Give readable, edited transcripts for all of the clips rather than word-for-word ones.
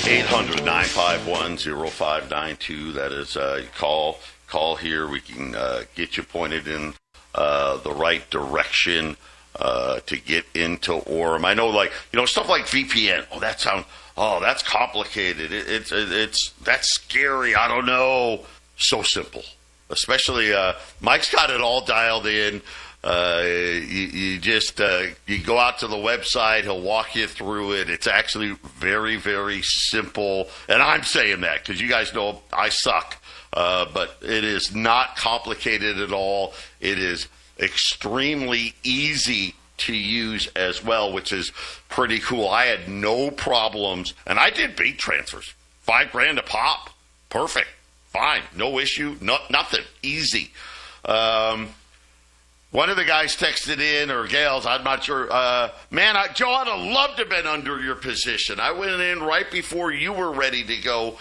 800-951-0592. That is call here. We can get you pointed in the right direction to get into Orem. I know, stuff like VPN. That's complicated. That's scary. I don't know. So simple. Especially Mike's got it all dialed in. You go out to the website. He'll walk you through it. It's actually very, very simple. And I'm saying that because you guys know I suck. But it is not complicated at all. It is extremely easy to use as well, which is pretty cool. I had no problems. And I did beat transfers. $5,000 a pop. Perfect. Fine. No issue. Nothing. Easy. One of the guys texted in, or gals, I'm not sure. Joe, I'd have loved to have been under your position. I went in right before you were ready to go.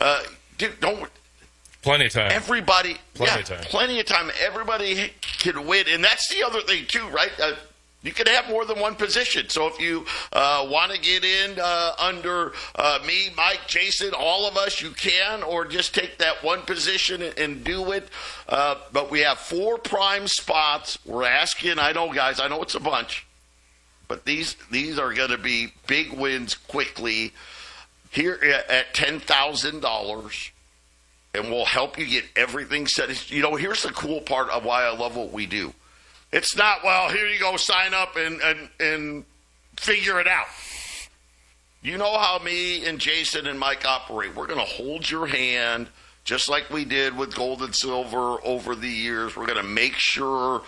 Plenty of time. Everybody. Plenty of time. Everybody can win. And that's the other thing, too, right? You can have more than one position. So if you want to get in under me, Mike, Jason, all of us, you can, or just take that one position and do it. But we have 4 prime spots. We're asking, I know, guys, I know it's a bunch, but these are going to be big wins quickly here at $10,000, and we'll help you get everything set. Here's the cool part of why I love what we do. It's not, here you go, sign up and figure it out. You know how me and Jason and Mike operate. We're going to hold your hand just like we did with gold and silver over the years. We're going to make sure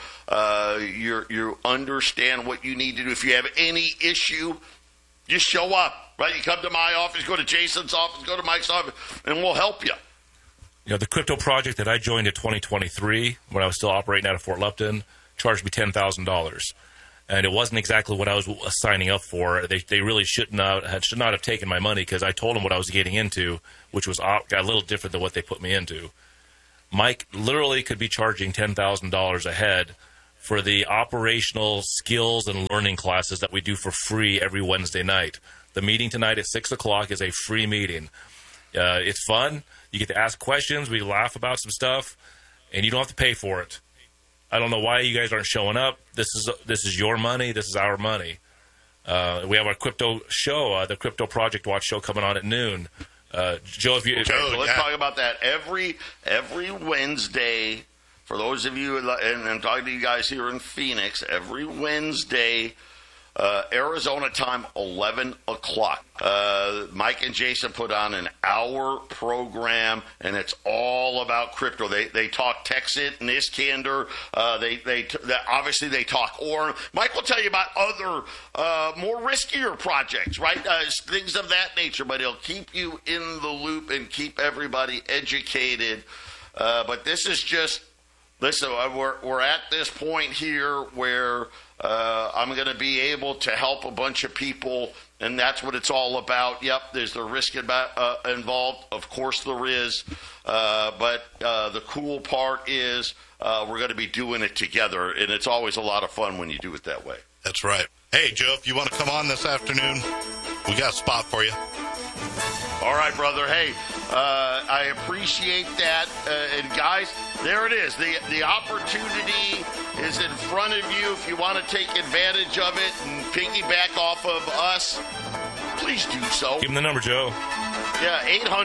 you understand what you need to do. If you have any issue, just show up, right? You come to my office, go to Jason's office, go to Mike's office, and we'll help you. The crypto project that I joined in 2023 when I was still operating out of Fort Lupton charged me $10,000, and it wasn't exactly what I was signing up for. They really should not have taken my money because I told them what I was getting into, which was a little different than what they put me into. Mike literally could be charging $10,000 a head for the operational skills and learning classes that we do for free every Wednesday night. The meeting tonight at 6 o'clock is a free meeting. It's fun. You get to ask questions. We laugh about some stuff, and you don't have to pay for it. I don't know why you guys aren't showing up. This is your money. This is our money. We have our crypto show, the Crypto Project Watch show, coming on at noon. Joe, let's talk about that every Wednesday. For those of you, and I'm talking to you guys here in Phoenix, every Wednesday, Arizona time, 11 o'clock. Mike and Jason put on an hour program, and it's all about crypto. They talk Texit and Iskander. Obviously they talk Orem. Mike will tell you about other more riskier projects, right? Things of that nature, but he'll keep you in the loop and keep everybody educated. But this is just, listen, we're at this point here where I'm going to be able to help a bunch of people, and that's what it's all about. Yep, there's the risk involved. Of course there is. But the cool part is we're going to be doing it together, and it's always a lot of fun when you do it that way. That's right. Hey, Joe, if you want to come on this afternoon, we got a spot for you. All right, brother. Hey, I appreciate that. And, guys, there it is. The opportunity is in front of you. If you want to take advantage of it and piggyback off of us, please do so. Give him the number, Joe. Yeah,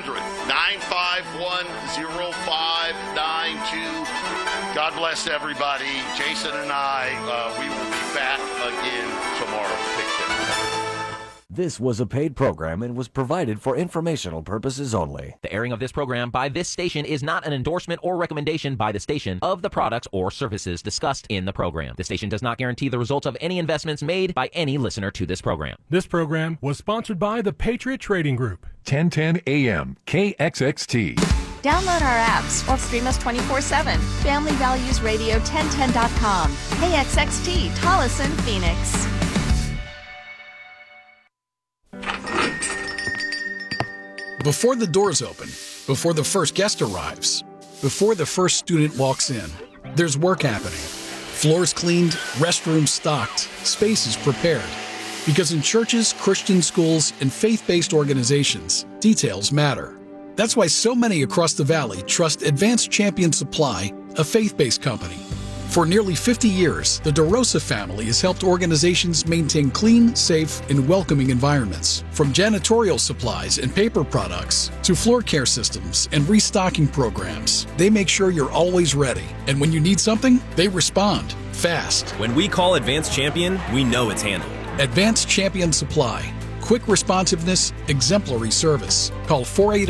800-951-0592. God bless everybody. Jason and I, we will be back again tomorrow. Take care. This was a paid program and was provided for informational purposes only. The airing of this program by this station is not an endorsement or recommendation by the station of the products or services discussed in the program. The station does not guarantee the results of any investments made by any listener to this program. This program was sponsored by the Patriot Trading Group. 1010 AM KXXT. Download our apps or stream us 24/7. Family Values Radio 1010.com. KXXT, Tolleson, Phoenix. Before the doors open, before the first guest arrives, before the first student walks in, there's work happening. Floors cleaned, restrooms stocked, spaces prepared. Because in churches, Christian schools, and faith-based organizations, details matter. That's why so many across the valley trust Advanced Champion Supply, a faith-based company. For nearly 50 years, the DeRosa family has helped organizations maintain clean, safe, and welcoming environments. From janitorial supplies and paper products to floor care systems and restocking programs, they make sure you're always ready. And when you need something, they respond fast. When we call Advanced Champion, we know it's handled. Advanced Champion Supply. Quick responsiveness, exemplary service. Call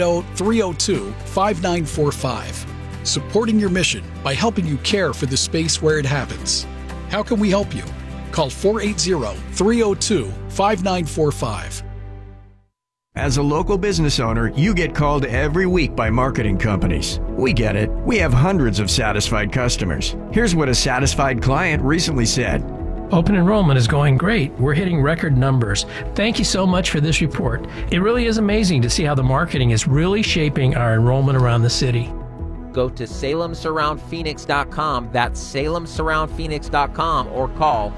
480-302-5945. Supporting your mission by helping you care for the space where it happens. How can we help you? Call 480-302-5945. As a local business owner, you get called every week by marketing companies. We get it. We have hundreds of satisfied customers. Here's what a satisfied client recently said. Open enrollment is going great. We're hitting record numbers. Thank you so much for this report. It really is amazing to see how the marketing is really shaping our enrollment around the city. Go to SalemSurroundPhoenix.com. That's SalemSurroundPhoenix.com or call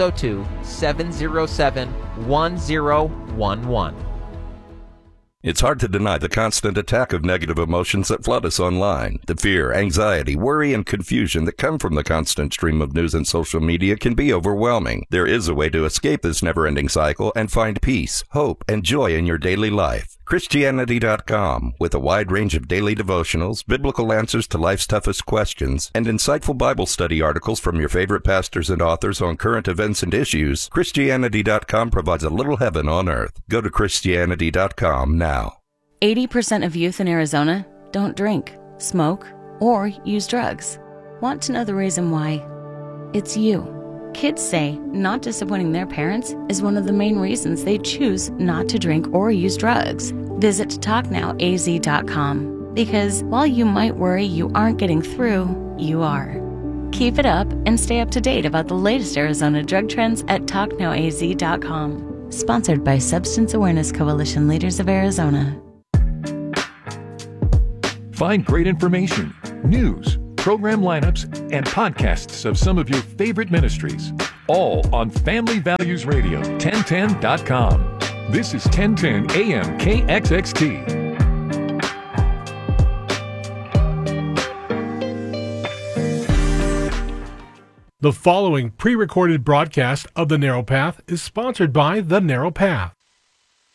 602-707-1011. It's hard to deny the constant attack of negative emotions that flood us online. The fear, anxiety, worry, and confusion that come from the constant stream of news and social media can be overwhelming. There is a way to escape this never-ending cycle and find peace, hope, and joy in your daily life. Christianity.com, with a wide range of daily devotionals, biblical answers to life's toughest questions, and insightful Bible study articles from your favorite pastors and authors on current events and issues, Christianity.com provides a little heaven on earth. Go to Christianity.com now. 80% of youth in Arizona don't drink, smoke, or use drugs. Want to know the reason why? It's you. Kids say not disappointing their parents is one of the main reasons they choose not to drink or use drugs. Visit TalkNowAZ.com, because while you might worry you aren't getting through, you are. Keep it up and stay up to date about the latest Arizona drug trends at TalkNowAZ.com. Sponsored by Substance Awareness Coalition Leaders of Arizona. Find great information, news, program lineups, and podcasts of some of your favorite ministries, all on Family Values Radio, 1010.com. This is 1010 AM KXXT. The following pre-recorded broadcast of The Narrow Path is sponsored by The Narrow Path.